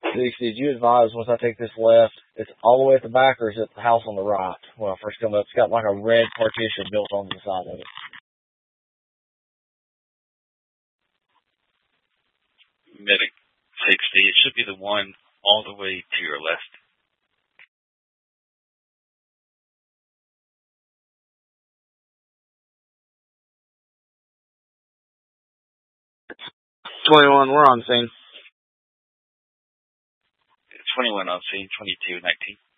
60, did you advise once I take this left, it's all the way at the back, or is it the house on the right? When I first come up, it's got like a red partition built on the side of it. Medic 60. It should be the one all the way to your left. We're on scene. 21 on scene, 22, 19.